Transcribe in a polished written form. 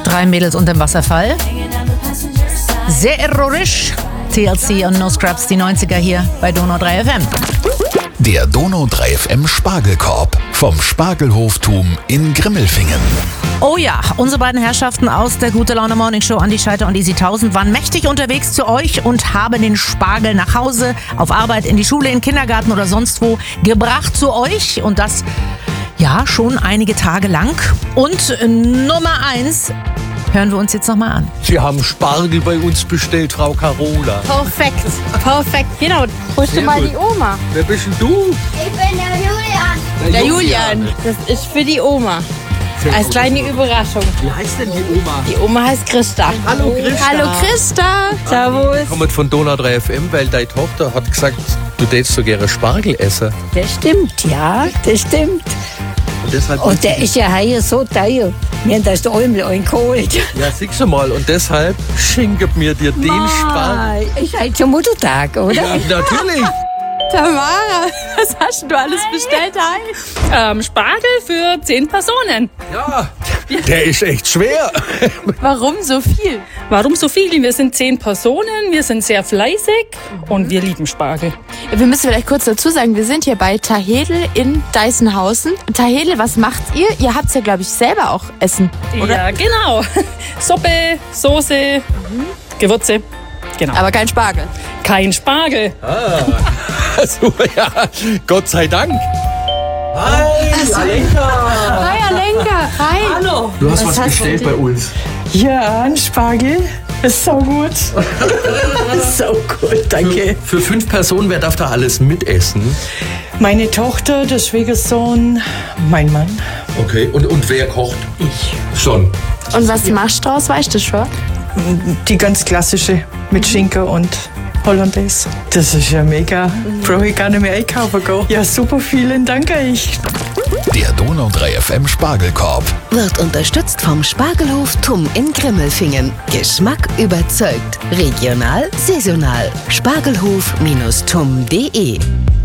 3 Mädels und dem Wasserfall. Sehr erotisch. TLC und No Scrubs, die 90er hier bei Donau 3 FM. Der Donau 3 FM Spargelkorb vom Spargelhoftum in Grimmelfingen. Oh ja, unsere beiden Herrschaften aus der Gute Laune Morning Show, Andi Scheiter und Easy 1000, waren mächtig unterwegs zu euch und haben den Spargel nach Hause, auf Arbeit, in die Schule, in den Kindergarten oder sonst wo gebracht zu euch. Und das, ja, schon einige Tage lang. Und Nummer 1 hören wir uns jetzt nochmal an. Sie haben Spargel bei uns bestellt, Frau Carola. Perfekt, perfekt. Genau, holst du mal gut. die Oma. Wer bist denn du? Ich bin der Julian. Der Julian. Das ist für die Oma. Als kleine Überraschung. Wie heißt denn die Oma? Die Oma heißt Christa. Hallo Christa. Hallo Christa. Servus. Kommt von Donau 3 FM, weil deine Tochter hat gesagt, du tätest so gerne Spargel essen. Das stimmt, ja, das stimmt. Und deshalb Und der ist ja hier so teuer. Wir haben das Däumel eingeholt. ja, siehst du mal. Und deshalb schenkt mir dir den Spargel. Ist halt zum Muttertag, oder? Ja, natürlich. Tamara, was hast du alles bestellt? Hi. Spargel für 10 Personen. Ja, der ist echt schwer. Warum so viel? Warum so viele? Wir sind 10 Personen, wir sind sehr fleißig und wir lieben Spargel. Wir müssen vielleicht kurz dazu sagen, wir sind hier bei Tahedel in Deißenhausen. Tahedel, was macht ihr? Ihr habt es ja, glaube ich, selber auch Essen, oder? Ja, genau. Suppe, Soße, Gewürze. Genau. Aber kein Spargel. Kein Spargel. Also, ja, Gott sei Dank. Hi, Alenka. Hi, Alenka. Hi. Hallo. Du hast was bestellt bei uns. Ja, ein Spargel. Ist so gut. So gut, danke. Für 5 Personen, wer darf da alles mitessen? Meine Tochter, der Schwiegersohn, mein Mann. Okay, und wer kocht? Ich. Schon. Und was machst du draus, weißt du schon? Die ganz klassische mit Schinken und Hollandaise. Das ist ja mega. Brauche ich gar nicht mehr einkaufen gehen. Ja, super, vielen Dank euch. Der Donau 3 FM Spargelkorb. Wird unterstützt vom Spargelhoftum in Grimmelfingen. Geschmack überzeugt. Regional, saisonal. Spargelhof-tum.de